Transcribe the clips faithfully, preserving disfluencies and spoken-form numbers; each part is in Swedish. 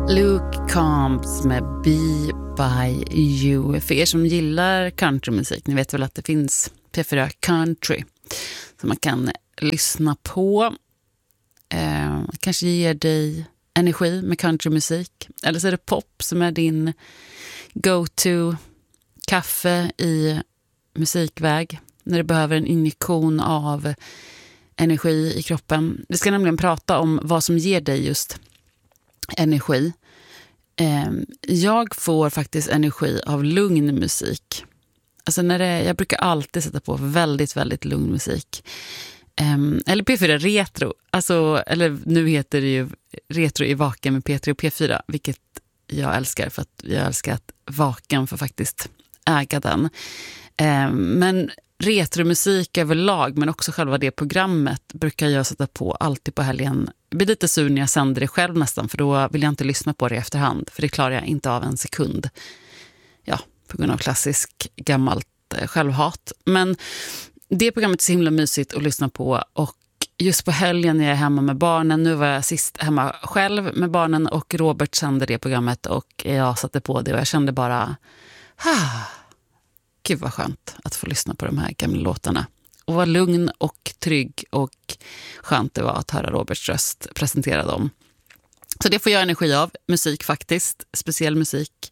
Luke Combs med Be By You. För er som gillar countrymusik, ni vet väl att det finns P fyra Country som man kan lyssna på. Eh, kanske ger dig energi med countrymusik. Eller så är det pop som är din go-to kaffe i musikväg när du behöver en injektion av energi i kroppen. Vi ska nämligen prata om vad som ger dig just energi. Jag får faktiskt energi av lugn musik. Alltså när det, jag brukar alltid sätta på väldigt, väldigt lugn musik. Eller P fyra Retro. Alltså, eller nu heter det ju Retro i Vaken med P tre och P fyra. Vilket jag älskar för att jag älskar att Vaken får faktiskt äga den. Men retromusik överlag, men också själva det programmet brukar jag sätta på alltid på helgen. Jag blir lite sur när jag sänder det själv nästan, för då vill jag inte lyssna på det i efterhand, för det klarar jag inte av en sekund. Ja, på grund av klassisk gammalt eh, självhat. Men det programmet är så himla mysigt att lyssna på, och just på helgen när jag är hemma med barnen, nu var jag sist hemma själv med barnen och Robert sände det programmet och jag satte på det och jag kände bara ah, gud vad skönt att få lyssna på de här gamla låtarna. Och vad lugn och trygg och skönt det var att höra Roberts röst presentera dem. Så det får jag energi av. Musik faktiskt. Speciell musik.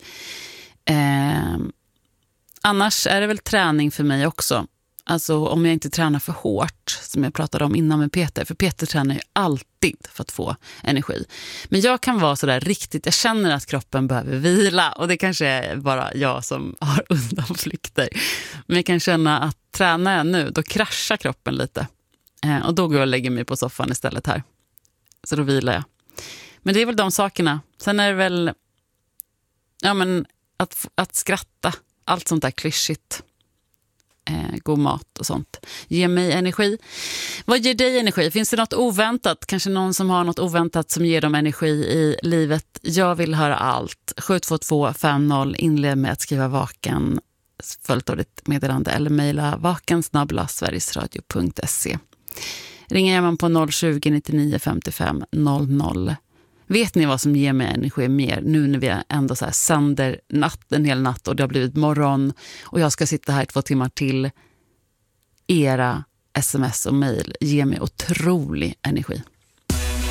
Eh, annars är det väl träning för mig också. Alltså om jag inte tränar för hårt, som jag pratade om innan med Peter. För Peter tränar ju alltid för att få energi. Men jag kan vara sådär riktigt, jag känner att kroppen behöver vila. Och det kanske är bara jag som har undanflykter. Men jag kan känna att tränar jag nu, då kraschar kroppen lite. Eh, och då går jag och lägger mig på soffan istället här. Så då vilar jag. Men det är väl de sakerna. Sen är det väl ja, men att, att skratta. Allt sånt där klyschigt. Eh, god mat och sånt. Ge mig energi. Vad ger dig energi? Finns det något oväntat? Kanske någon som har något oväntat som ger dem energi i livet? Jag vill höra allt. sju två två fem noll. Inled med att skriva vaken. Följt av ditt meddelande eller mejla vaken snabel-a sverigesradio punkt se. Ringa man på noll tjugo nittionio femtiofem noll noll. Vet ni vad som ger mig energi mer nu när vi ändå så här sänder natt, en hel natt och det har blivit morgon och jag ska sitta här två timmar till? Era sms och mejl ger mig otrolig energi.